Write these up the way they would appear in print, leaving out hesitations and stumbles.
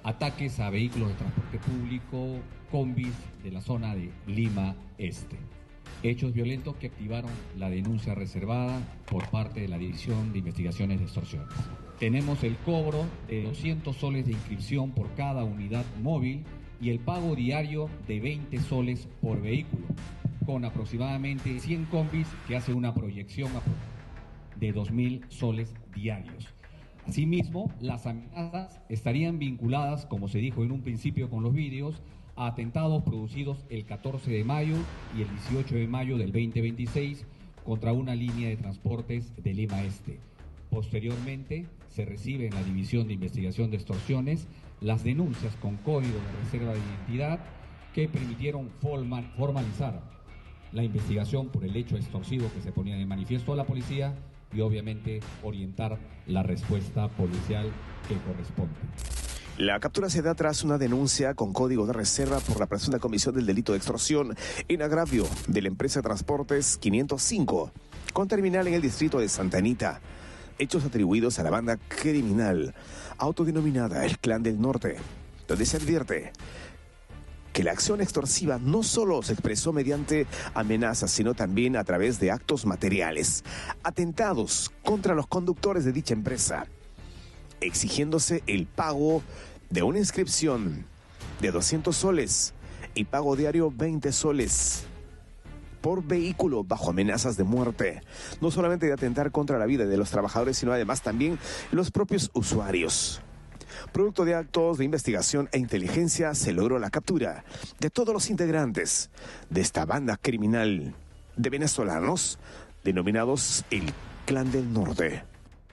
ataques a vehículos de transporte público, combis de la zona de Lima Este. Hechos violentos que activaron la denuncia reservada por parte de la División de Investigaciones de Extorsiones. Tenemos el cobro de 200 soles de inscripción por cada unidad móvil y el pago diario de 20 soles por vehículo, con aproximadamente 100 combis que hace una proyección de 2.000 soles diarios. Asimismo, las amenazas estarían vinculadas, como se dijo en un principio con los vídeos, a atentados producidos el 14 de mayo y el 18 de mayo del 2026 contra una línea de transportes de Lima Este. Posteriormente, se recibe en la División de Investigación de Extorsiones las denuncias con código de reserva de identidad que permitieron formalizar la investigación por el hecho extorsivo que se ponía de manifiesto a la policía y obviamente orientar la respuesta policial que corresponde. La captura se da tras una denuncia con código de reserva por la presunta comisión del delito de extorsión en agravio de la empresa de transportes 505, con terminal en el distrito de Santa Anita. Hechos atribuidos a la banda criminal autodenominada el Clan del Norte, donde se advierte que la acción extorsiva no solo se expresó mediante amenazas, sino también a través de actos materiales, atentados contra los conductores de dicha empresa, exigiéndose el pago de una inscripción de 200 soles y pago diario 20 soles por vehículo bajo amenazas de muerte, no solamente de atentar contra la vida de los trabajadores, sino además también los propios usuarios. Producto de actos de investigación e inteligencia, se logró la captura de todos los integrantes de esta banda criminal de venezolanos denominados el Clan del Norte.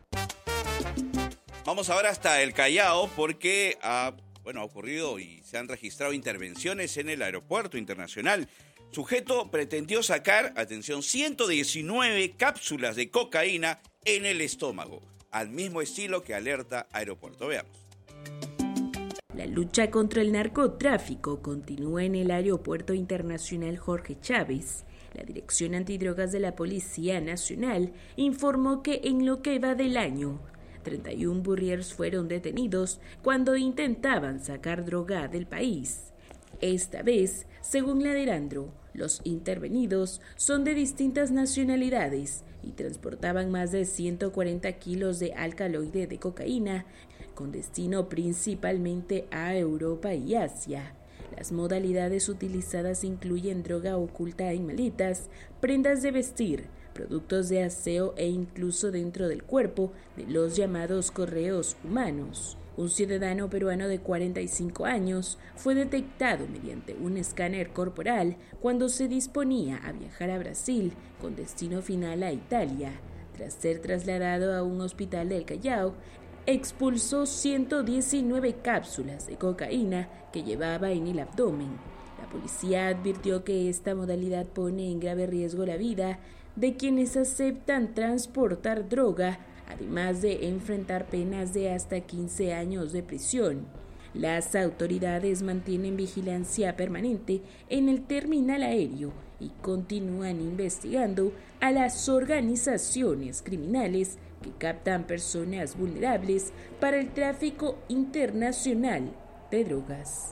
Vamos ahora hasta el Callao porque ha ocurrido y se han registrado intervenciones en el aeropuerto internacional. Sujeto pretendió sacar, atención, 119 cápsulas de cocaína en el estómago, al mismo estilo que alerta Aeropuerto. Veamos. La lucha contra el narcotráfico continúa en el Aeropuerto Internacional Jorge Chávez. La Dirección Antidrogas de la Policía Nacional informó que en lo que va del año, 31 burriers fueron detenidos cuando intentaban sacar droga del país. Esta vez, según la Derandro, los intervenidos son de distintas nacionalidades y transportaban más de 140 kilos de alcaloide de cocaína, con destino principalmente a Europa y Asia. Las modalidades utilizadas incluyen droga oculta en maletas, prendas de vestir, productos de aseo e incluso dentro del cuerpo de los llamados correos humanos. Un ciudadano peruano de 45 años fue detectado mediante un escáner corporal cuando se disponía a viajar a Brasil con destino final a Italia. Tras ser trasladado a un hospital del Callao, expulsó 119 cápsulas de cocaína que llevaba en el abdomen. La policía advirtió que esta modalidad pone en grave riesgo la vida de quienes aceptan transportar droga, además de enfrentar penas de hasta 15 años de prisión. Las autoridades mantienen vigilancia permanente en el terminal aéreo y continúan investigando a las organizaciones criminales que captan personas vulnerables para el tráfico internacional de drogas.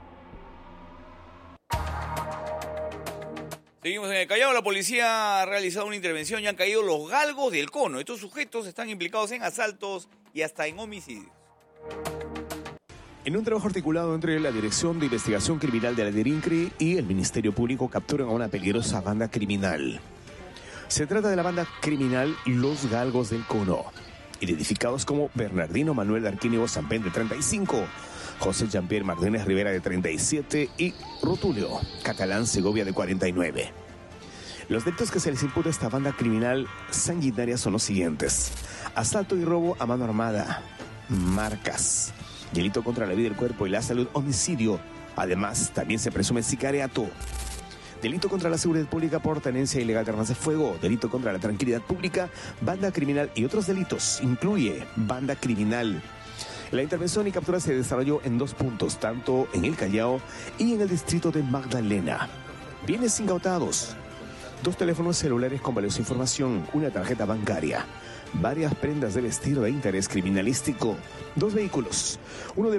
Seguimos en el Callao. La policía ha realizado una intervención y han caído los galgos del cono. Estos sujetos están implicados en asaltos y hasta en homicidios. En un trabajo articulado entre la Dirección de Investigación Criminal de la DIRINCRI y el Ministerio Público capturan a una peligrosa banda criminal. Se trata de la banda criminal Los Galgos del Cono, identificados como Bernardino Manuel Arquínigo Sampén de 35, José Jean-Pierre Martínez Rivera de 37 y Rutulio Catalán Segovia de 49. Los delitos que se les imputa a esta banda criminal sanguinaria son los siguientes: asalto y robo a mano armada, marcas, delito contra la vida, el cuerpo y la salud, homicidio. Además, también se presume sicariato, delito contra la seguridad pública por tenencia ilegal de armas de fuego, delito contra la tranquilidad pública, banda criminal y otros delitos. Incluye banda criminal. La intervención y captura se desarrolló en 2 puntos, tanto en el Callao y en el distrito de Magdalena. Bienes incautados: 2 teléfonos celulares con valiosa información, una tarjeta bancaria, varias prendas de vestir de interés criminalístico, 2 vehículos, uno de